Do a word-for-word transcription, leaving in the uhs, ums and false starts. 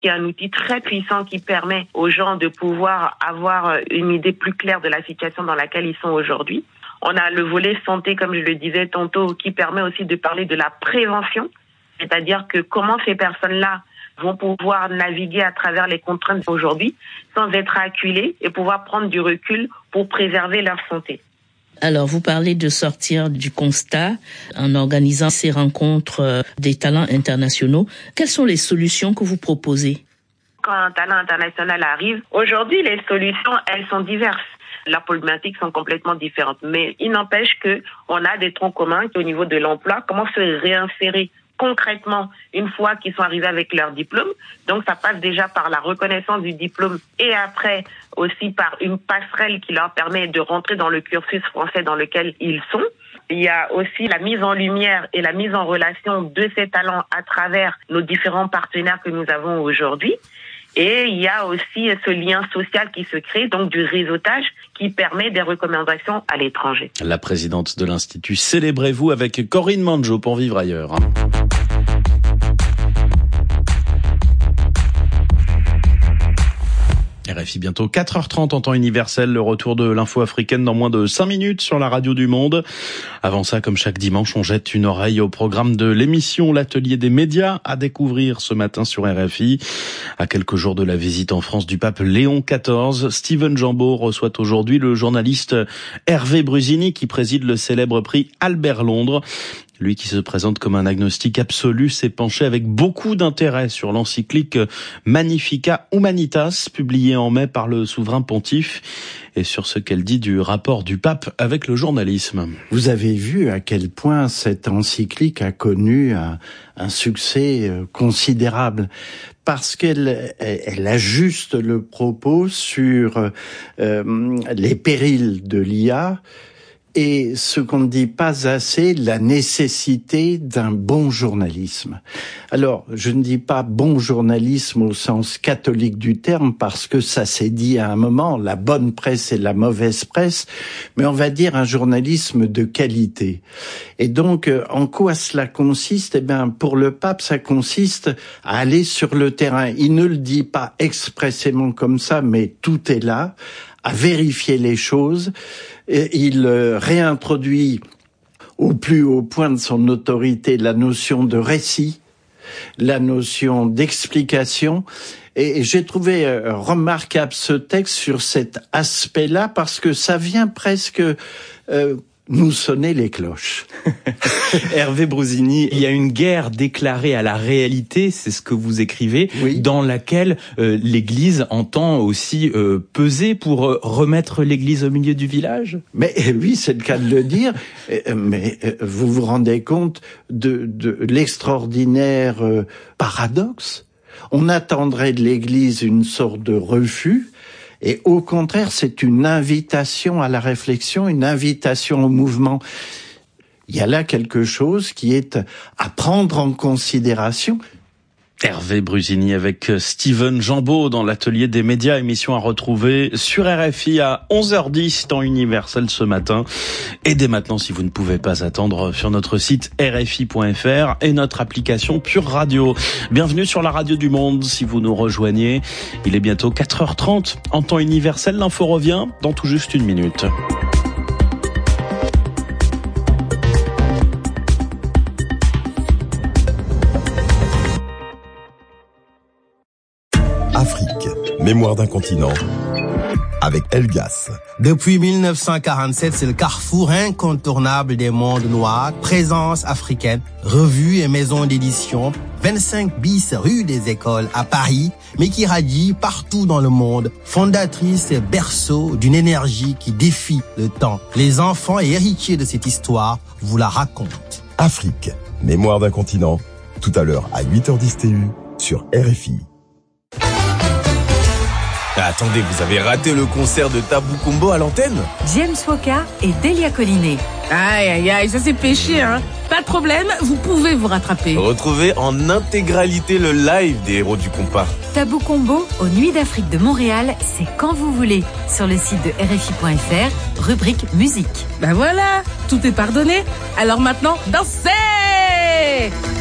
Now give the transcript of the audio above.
qui est un outil très puissant qui permet aux gens de pouvoir avoir une idée plus claire de la situation dans laquelle ils sont aujourd'hui. On a le volet santé, comme je le disais tantôt, qui permet aussi de parler de la prévention, c'est-à-dire que comment ces personnes-là vont pouvoir naviguer à travers les contraintes d'aujourd'hui sans être acculées et pouvoir prendre du recul pour préserver leur santé. Alors, vous parlez de sortir du constat en organisant ces rencontres des talents internationaux. Quelles sont les solutions que vous proposez? Quand un talent international arrive, aujourd'hui, les solutions, elles sont diverses. La problématique sont complètement différentes. Mais il n'empêche que on a des troncs communs au niveau de l'emploi. Comment se réinsérer concrètement une fois qu'ils sont arrivés avec leur diplôme. Donc ça passe déjà par la reconnaissance du diplôme et après aussi par une passerelle qui leur permet de rentrer dans le cursus français dans lequel ils sont. Il y a aussi la mise en lumière et la mise en relation de ces talents à travers nos différents partenaires que nous avons aujourd'hui. Et il y a aussi ce lien social qui se crée, donc du réseautage qui permet des recommandations à l'étranger. La présidente de l'Institut Célébrez-vous avec Corinne Manjo pour Vivre ailleurs. R F I bientôt quatre heures trente en temps universel, le retour de l'info africaine dans moins de cinq minutes sur la radio du Monde. Avant ça, comme chaque dimanche, on jette une oreille au programme de l'émission L'Atelier des médias à découvrir ce matin sur R F I. À quelques jours de la visite en France du pape Léon quatorze, Steven Jambeau reçoit aujourd'hui le journaliste Hervé Brusini qui préside le célèbre prix Albert Londres. Lui qui se présente comme un agnostique absolu s'est penché avec beaucoup d'intérêt sur l'encyclique Magnificat Humanitas, publiée en mai par le souverain pontife, et sur ce qu'elle dit du rapport du pape avec le journalisme. Vous avez vu à quel point cette encyclique a connu un, un succès considérable, parce qu'elle elle ajuste le propos sur euh, les périls de l'I A, et ce qu'on ne dit pas assez, la nécessité d'un bon journalisme. Alors, je ne dis pas bon journalisme au sens catholique du terme, parce que ça s'est dit à un moment, la bonne presse et la mauvaise presse, mais on va dire un journalisme de qualité. Et donc, en quoi cela consiste? Eh bien, pour le pape, ça consiste à aller sur le terrain. Il ne le dit pas expressément comme ça, mais tout est là, à vérifier les choses. Il réintroduit au plus haut point de son autorité la notion de récit, la notion d'explication. Et j'ai trouvé remarquable ce texte sur cet aspect-là, parce que ça vient presque euh, nous sonner les cloches. Hervé Brusini, il y a une guerre déclarée à la réalité, c'est ce que vous écrivez, oui, dans laquelle euh, l'Église entend aussi euh, peser pour euh, remettre l'Église au milieu du village. Mais oui, c'est le cas de le dire. Mais vous vous rendez compte de, de l'extraordinaire euh, paradoxe? On attendrait de l'Église une sorte de refus. Et au contraire, c'est une invitation à la réflexion, une invitation au mouvement. Il y a là quelque chose qui est à prendre en considération. Hervé Brusini avec Steven Jambeau dans l'Atelier des médias, émission à retrouver sur R F I à onze heures dix, temps universel ce matin. Et dès maintenant, si vous ne pouvez pas attendre, sur notre site R F I point F R et notre application Pure Radio. Bienvenue sur la radio du Monde si vous nous rejoignez. Il est bientôt quatre heures trente en temps universel. L'info revient dans tout juste une minute. Afrique, mémoire d'un continent, avec Elgas. Depuis mille neuf cent quarante-sept, c'est le carrefour incontournable des mondes noirs. Présence africaine, revues et maisons d'édition. vingt-cinq bis rue des Écoles à Paris, mais qui radie partout dans le monde. Fondatrice et berceau d'une énergie qui défie le temps. Les enfants et héritiers de cette histoire vous la racontent. Afrique, mémoire d'un continent. Tout à l'heure à huit heures dix T U sur R F I. Attendez, vous avez raté le concert de Tabou Combo à l'antenne? James Woka et Delia Collinet. Aïe, aïe, aïe, ça c'est péché, hein. Pas de problème, vous pouvez vous rattraper. Retrouvez en intégralité le live des héros du compas. Tabou Combo aux Nuits d'Afrique de Montréal, c'est quand vous voulez. Sur le site de R F I point F R, rubrique musique. Ben voilà, tout est pardonné. Alors maintenant, dansez!